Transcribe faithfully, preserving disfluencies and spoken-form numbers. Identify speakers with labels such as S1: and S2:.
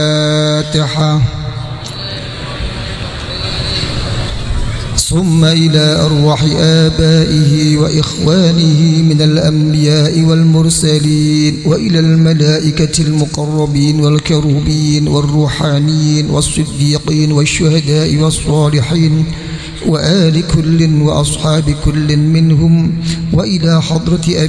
S1: الفاتحة. ثم إلى أرواح آبائه وإخوانه من الأنبياء والمرسلين، وإلى الملائكة المقربين والكروبين والروحانيين والصديقين والشهداء والصالحين، وآل كل وأصحاب كل منهم، وإلى حضرة أبي